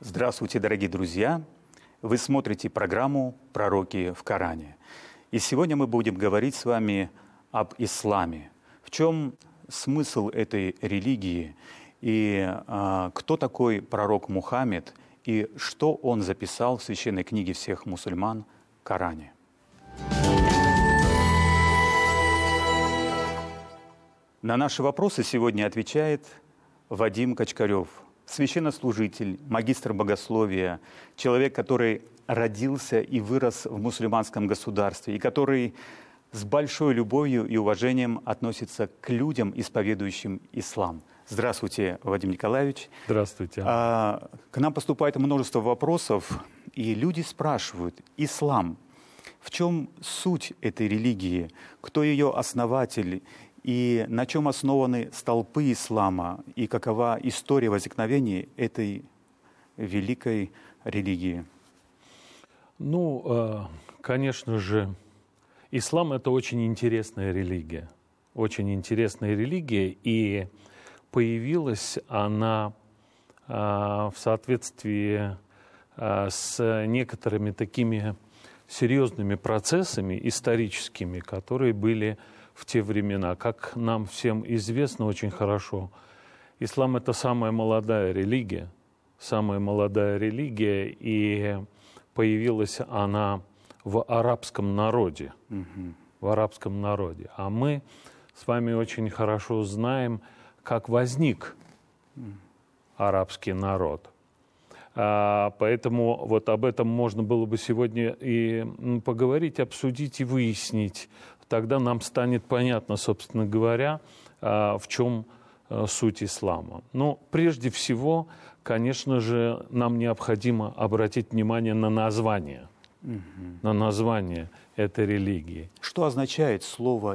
Здравствуйте, дорогие друзья! Вы смотрите программу «Пророки в Коране». И сегодня мы будем говорить с вами об исламе. В чем смысл этой религии и кто такой пророк Мухаммед и что он записал в священной книге всех мусульман Коране. На наши вопросы сегодня отвечает Вадим Качкарев, священнослужитель, магистр богословия, человек, который родился и вырос в мусульманском государстве и который с большой любовью и уважением относится к людям, исповедующим ислам. Здравствуйте, Вадим Николаевич. Здравствуйте. К нам поступает множество вопросов, и люди спрашивают: ислам, в чем суть этой религии, кто ее основатель, и на чем основаны столпы ислама, и какова история возникновения этой великой религии? Конечно же, ислам – это очень интересная религия. Очень интересная религия, и появилась она в соответствии с некоторыми такими серьезными процессами историческими, которые были в те времена. Как нам всем известно очень хорошо, ислам – это самая молодая религия, и появилась она в арабском народе. В арабском народе. А мы с вами очень хорошо знаем, как возник арабский народ. Поэтому вот об этом можно было бы сегодня и поговорить, обсудить и выяснить. Тогда нам станет понятно, собственно говоря, в чем суть ислама. Но прежде всего, конечно же, нам необходимо обратить внимание на название. На название этой религии. Что означает слово